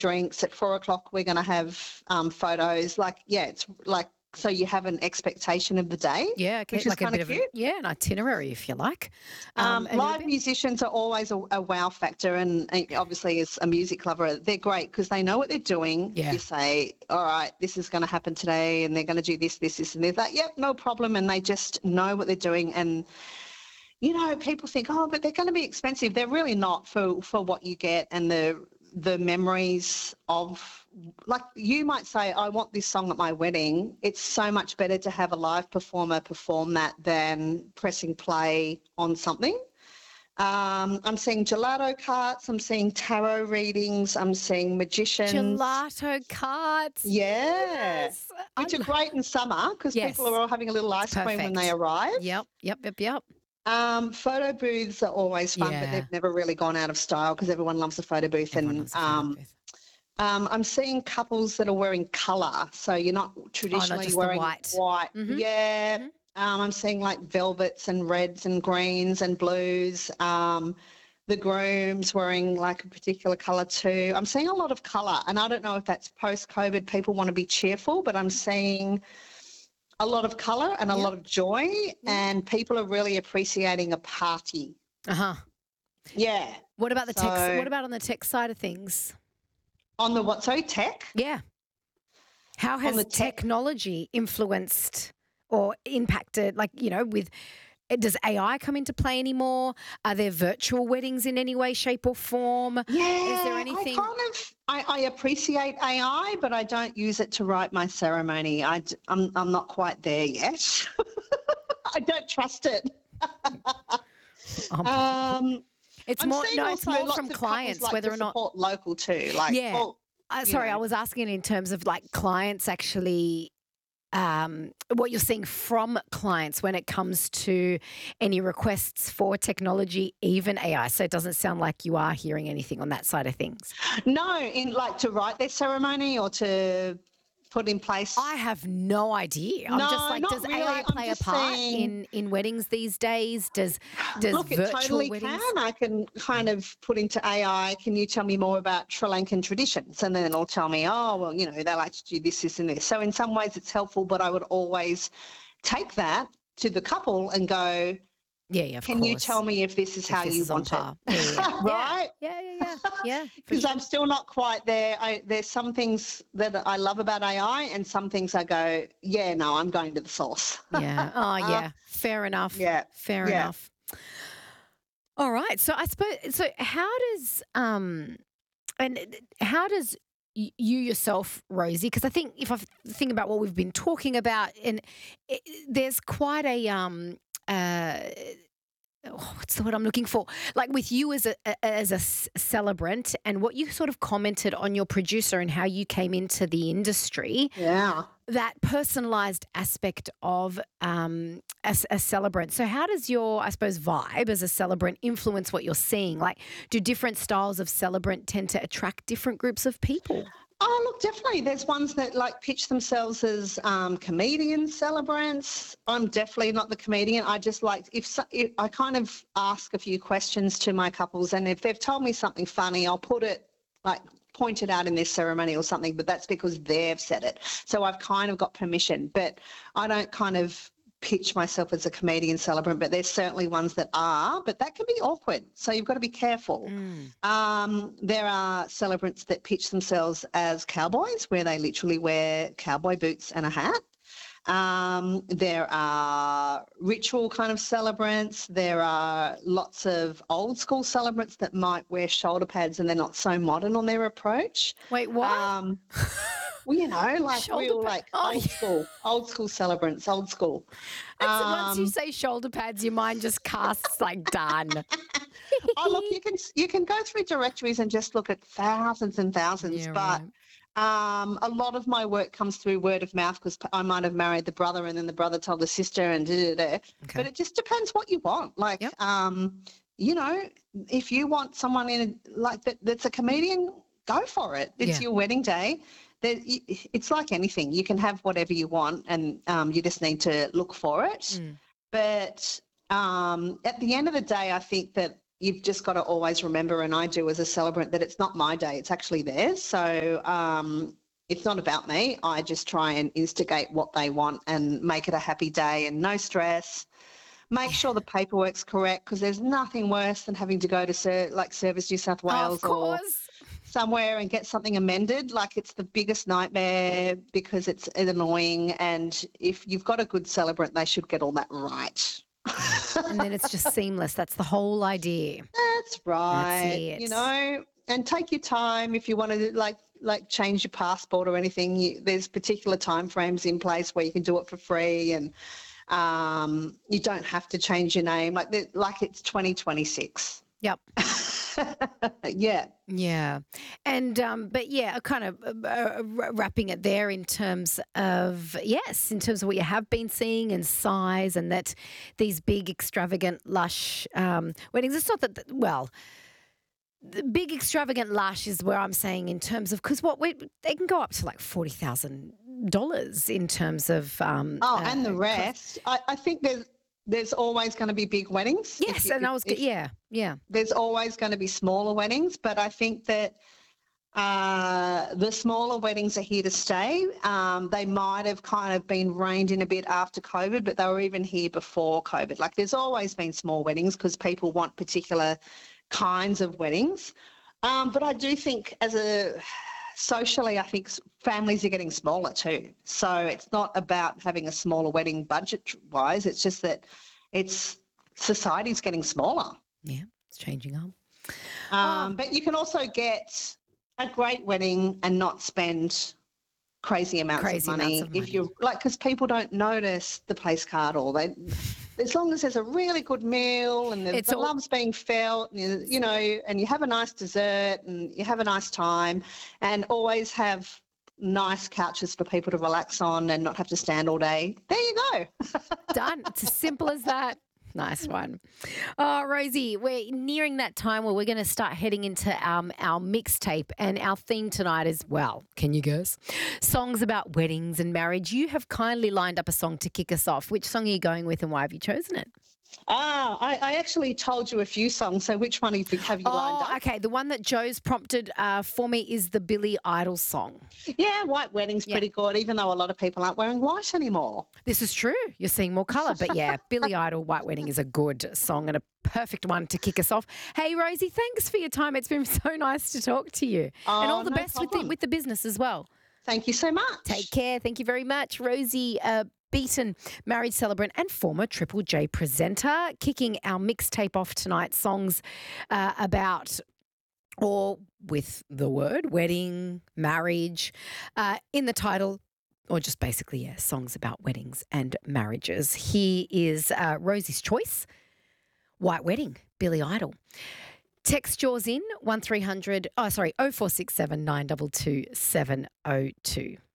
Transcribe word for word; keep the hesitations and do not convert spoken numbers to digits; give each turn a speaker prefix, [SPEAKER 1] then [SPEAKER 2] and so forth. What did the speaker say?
[SPEAKER 1] drinks. At four o'clock, we're going to have um, photos. Like, yeah, it's like, so you have an expectation of the day.
[SPEAKER 2] Yeah, okay,
[SPEAKER 1] which is
[SPEAKER 2] like a
[SPEAKER 1] kind
[SPEAKER 2] bit
[SPEAKER 1] of
[SPEAKER 2] of
[SPEAKER 1] cute.
[SPEAKER 2] a, yeah, an itinerary, if you like.
[SPEAKER 1] Um,
[SPEAKER 2] and
[SPEAKER 1] live
[SPEAKER 2] a bit-
[SPEAKER 1] musicians are always a, a wow factor, and, and obviously as a music lover, they're great because they know what they're doing.
[SPEAKER 2] Yeah.
[SPEAKER 1] You say, all right, this is going to happen today, and they're going to do this, this, this, and they're like, yep, no problem, and they just know what they're doing. And you know, people think, oh, but they're going to be expensive. They're really not for for what you get and the the memories of. Like you might say, I want this song at my wedding. It's so much better to have a live performer perform that than pressing play on something. Um, I'm seeing gelato carts. I'm seeing tarot readings. I'm seeing magicians.
[SPEAKER 2] Gelato carts.
[SPEAKER 1] Yeah.
[SPEAKER 2] Yes.
[SPEAKER 1] Which
[SPEAKER 2] I
[SPEAKER 1] are great in summer because
[SPEAKER 2] Yes.
[SPEAKER 1] people are all having a little ice cream when
[SPEAKER 2] Perfect.
[SPEAKER 1] they arrive.
[SPEAKER 2] Yep, yep, yep, yep.
[SPEAKER 1] Um, photo booths are always fun, but
[SPEAKER 2] Yeah.
[SPEAKER 1] they've never really gone out of style because everyone loves a photo booth.
[SPEAKER 2] Everyone
[SPEAKER 1] and
[SPEAKER 2] loves a photo
[SPEAKER 1] um,
[SPEAKER 2] booth.
[SPEAKER 1] um, I'm seeing couples that are wearing colour, so you're not traditionally
[SPEAKER 2] just the
[SPEAKER 1] wearing
[SPEAKER 2] white. Mhm.
[SPEAKER 1] Yeah.
[SPEAKER 2] Mhm.
[SPEAKER 1] Um, I'm seeing like velvets and reds and greens and blues. Um, the groom's wearing like a particular colour too. I'm seeing a lot of colour, and I don't know if that's post-COVID, people want to be cheerful, but I'm seeing a lot of colour and a
[SPEAKER 2] Yep.
[SPEAKER 1] lot of joy, and people are really appreciating a party.
[SPEAKER 2] Uh-huh.
[SPEAKER 1] Yeah.
[SPEAKER 2] What about the tech?
[SPEAKER 1] So-
[SPEAKER 2] What about on the tech side of things?
[SPEAKER 1] On the what? Sorry, tech?
[SPEAKER 2] Yeah. How has
[SPEAKER 1] the tech-
[SPEAKER 2] technology influenced or impacted, like, you know, with, does A I come into play anymore? Are there virtual weddings in any way, shape or form?
[SPEAKER 1] Yeah.
[SPEAKER 2] Is there anything?
[SPEAKER 1] I kind of, I, I appreciate A I, but I don't use it to write my ceremony. I, d- I'm, I'm not quite there yet. I don't trust it.
[SPEAKER 2] Um,
[SPEAKER 1] Um,
[SPEAKER 2] it's
[SPEAKER 1] I'm
[SPEAKER 2] more,
[SPEAKER 1] seeing
[SPEAKER 2] no, it's
[SPEAKER 1] also
[SPEAKER 2] more
[SPEAKER 1] lots
[SPEAKER 2] from
[SPEAKER 1] of couples
[SPEAKER 2] clients,
[SPEAKER 1] like
[SPEAKER 2] whether
[SPEAKER 1] to
[SPEAKER 2] or not.
[SPEAKER 1] support local too. Like,
[SPEAKER 2] Yeah.
[SPEAKER 1] well,
[SPEAKER 2] Uh,
[SPEAKER 1] you
[SPEAKER 2] sorry,
[SPEAKER 1] know.
[SPEAKER 2] I was asking in terms of like clients actually, um, what you're seeing from clients when it comes to any requests for technology, even A I. So it doesn't sound like you are hearing anything on that side of things.
[SPEAKER 1] no, in like to write their ceremony or to put in place.
[SPEAKER 2] I have no idea. I'm
[SPEAKER 1] No,
[SPEAKER 2] just like,
[SPEAKER 1] not
[SPEAKER 2] does
[SPEAKER 1] really.
[SPEAKER 2] A I
[SPEAKER 1] I'm
[SPEAKER 2] play a
[SPEAKER 1] just
[SPEAKER 2] part
[SPEAKER 1] saying-
[SPEAKER 2] in, in weddings these days? Does does
[SPEAKER 1] Look, it
[SPEAKER 2] virtual
[SPEAKER 1] totally
[SPEAKER 2] weddings?
[SPEAKER 1] can. I can kind of put into A I, can you tell me more about Sri Lankan traditions? And then it'll tell me, oh, well, you know, they like to do this, this and this. So in some ways it's helpful, but I would always take that to the couple and go,
[SPEAKER 2] Yeah, yeah, of
[SPEAKER 1] can you
[SPEAKER 2] course.
[SPEAKER 1] tell me if this is
[SPEAKER 2] If
[SPEAKER 1] how
[SPEAKER 2] this
[SPEAKER 1] you
[SPEAKER 2] is on
[SPEAKER 1] want it?
[SPEAKER 2] par. Yeah, yeah, yeah.
[SPEAKER 1] Right?
[SPEAKER 2] Yeah, yeah, yeah, yeah. for
[SPEAKER 1] Because
[SPEAKER 2] sure.
[SPEAKER 1] I'm still not quite there. I, there's some things that I love about A I and some things I go, yeah, no, I'm going to the source.
[SPEAKER 2] Yeah. Oh, yeah. Fair enough.
[SPEAKER 1] Yeah.
[SPEAKER 2] Fair
[SPEAKER 1] Yeah.
[SPEAKER 2] enough. All right. So I suppose. So how does um, and how does y- you yourself, Rosie? Because I think if I think about what we've been talking about, and it, there's quite a um uh. oh, what's the word I'm looking for? Like with you as a a- as a s- celebrant, and what you sort of commented on your producer and how you came into the industry,
[SPEAKER 1] Yeah.
[SPEAKER 2] that personalized aspect of um, a, s- a celebrant. So how does your, I suppose, vibe as a celebrant influence what you're seeing? Like, do different styles of celebrant tend to attract different groups of people?
[SPEAKER 1] Oh, look, definitely. There's ones that like pitch themselves as um, comedian celebrants. I'm definitely not the comedian. I just like if, so, if I kind of ask a few questions to my couples, and if they've told me something funny, I'll put it like point it out in their ceremony or something. But that's because they've said it. So I've kind of got permission. But I don't kind of pitch myself as a comedian celebrant, but there's certainly ones that are, but that can be awkward. So you've got to be careful.
[SPEAKER 2] Mm.
[SPEAKER 1] Um, there are celebrants that pitch themselves as cowboys, where they literally wear cowboy boots and a hat. Um, there are ritual kind of celebrants. There are lots of old school celebrants that might wear shoulder pads and they're not so modern on their approach.
[SPEAKER 2] Wait, what?
[SPEAKER 1] Um, well, you know, like
[SPEAKER 2] Shoulder
[SPEAKER 1] real,
[SPEAKER 2] pa-
[SPEAKER 1] like
[SPEAKER 2] Oh,
[SPEAKER 1] old
[SPEAKER 2] yeah.
[SPEAKER 1] school, old school celebrants, old school.
[SPEAKER 2] And so once you
[SPEAKER 1] Um,
[SPEAKER 2] say shoulder pads, your mind just casts like done.
[SPEAKER 1] oh, look, you can you can go through directories and just look at thousands and thousands,
[SPEAKER 2] Yeah,
[SPEAKER 1] but um, a lot of my work comes through word of mouth because I might have married the brother and then the brother told the sister and da, da, da.
[SPEAKER 2] Okay.
[SPEAKER 1] But it just depends what you want. Like,
[SPEAKER 2] Yep.
[SPEAKER 1] um, you know, if you want someone in like that that's a comedian, go for it. It's
[SPEAKER 2] Yeah.
[SPEAKER 1] your wedding day. There, y- it's like anything. You can have whatever you want, and um, you just need to look for it.
[SPEAKER 2] Mm.
[SPEAKER 1] But um, at the end of the day, I think that you've just got to always remember, and I do as a celebrant, that it's not my day, it's actually theirs. So um, it's not about me. I just try and instigate what they want and make it a happy day and no stress. Make sure the paperwork's correct, because there's nothing worse than having to go to ser- like Service New South Wales
[SPEAKER 2] of
[SPEAKER 1] or
[SPEAKER 2] course.
[SPEAKER 1] somewhere and get something amended. Like, it's the biggest nightmare because it's annoying, and if you've got a good celebrant, they should get all that right.
[SPEAKER 2] And then it's just seamless. That's the whole idea.
[SPEAKER 1] That's right.
[SPEAKER 2] it.
[SPEAKER 1] You know, and take your time if you want to like like change your passport or anything. You, there's particular time frames in place where you can do it for free, and um, you don't have to change your name. Like the- like it's twenty twenty-six.
[SPEAKER 2] Yep.
[SPEAKER 1] Yeah.
[SPEAKER 2] Yeah. And, um, but yeah, kind of uh, uh, wrapping it there in terms of, yes, in terms of what you have been seeing and size, and that these big, extravagant, lush um, weddings. It's not that, well, the big, extravagant, lush is where I'm saying in terms of, because what we, they can go up to like forty thousand dollars in terms of. Um,
[SPEAKER 1] Oh,
[SPEAKER 2] uh,
[SPEAKER 1] and the
[SPEAKER 2] cost.
[SPEAKER 1] rest. I, I think there's there's always going to be big weddings. If
[SPEAKER 2] Yes.
[SPEAKER 1] you-
[SPEAKER 2] And I was,
[SPEAKER 1] if-
[SPEAKER 2] yeah, yeah.
[SPEAKER 1] There's always going to be smaller weddings, but I think that uh, the smaller weddings are here to stay. Um, they might have kind of been reined in a bit after COVID, but they were even here before COVID. Like, there's always been small weddings because people want particular kinds of weddings. Um, but I do think as a socially, I think s- families are getting smaller too. So it's not about having a smaller wedding budget wise. It's just that it's society's getting smaller.
[SPEAKER 2] Yeah. It's changing up.
[SPEAKER 1] Um, But you can also get a great wedding and not spend crazy amounts
[SPEAKER 2] Crazy
[SPEAKER 1] of money
[SPEAKER 2] amounts of
[SPEAKER 1] if
[SPEAKER 2] money.
[SPEAKER 1] you're like, because people don't notice the place card, or they, as long as there's a really good meal and the,
[SPEAKER 2] It's
[SPEAKER 1] the
[SPEAKER 2] all-
[SPEAKER 1] love's being felt, and you, you know, and you have a nice dessert and you have a nice time, and always have nice couches for people to relax on and not have to stand all day. There you go.
[SPEAKER 2] Done. It's as simple as that. Nice one. Oh, Rosie, we're nearing that time where we're going to start heading into um, our mixtape, and our theme tonight is, well, can you guess? Songs about weddings and marriage. You have kindly lined up a song to kick us off. Which song are you going with, and why have you chosen it?
[SPEAKER 1] Ah, I, I actually told you a few songs, so which one have you, have you lined
[SPEAKER 2] Oh,
[SPEAKER 1] up?
[SPEAKER 2] okay. The one that Joe's prompted uh, for me is the Billy Idol song.
[SPEAKER 1] Yeah, white wedding's
[SPEAKER 2] Yeah.
[SPEAKER 1] pretty good, even though a lot of people aren't wearing white anymore.
[SPEAKER 2] This is true. You're seeing more colour. But yeah, Billy Idol, White Wedding is a good song and a perfect one to kick us off. Hey, Rosie, thanks for your time. It's been so nice to talk to you. and
[SPEAKER 1] Oh,
[SPEAKER 2] all the
[SPEAKER 1] no
[SPEAKER 2] best with the,
[SPEAKER 1] problem.
[SPEAKER 2] with the business as well.
[SPEAKER 1] Thank you so much.
[SPEAKER 2] Take care. Thank you very much. Rosie uh, Beaton, married celebrant and former Triple J presenter, kicking our mixtape off tonight. Songs uh, about or with the word wedding, marriage uh, in the title, or just basically, yeah, songs about weddings and marriages. Here is uh, Rosie's choice, White Wedding, Billy Idol. Text yours in one three hundred, oh sorry, oh four six seven nine two two seven oh two.